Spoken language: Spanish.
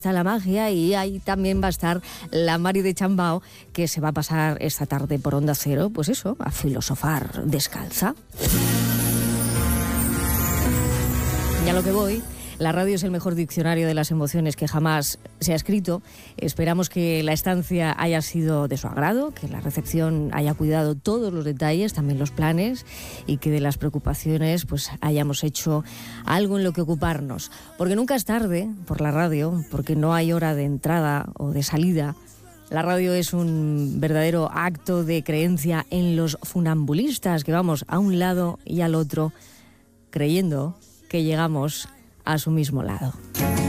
está la magia, y ahí también va a estar la Mari de Chambao, que se va a pasar esta tarde por Onda Cero, pues eso, a filosofar descalza. Y a lo que voy, la radio es el mejor diccionario de las emociones que jamás se ha escrito. Esperamos que la estancia haya sido de su agrado, que la recepción haya cuidado todos los detalles, también los planes, y que de las preocupaciones pues hayamos hecho algo en lo que ocuparnos. Porque nunca es tarde por la radio, porque no hay hora de entrada o de salida. La radio es un verdadero acto de creencia en los funambulistas, que vamos a un lado y al otro creyendo que llegamos a su mismo lado.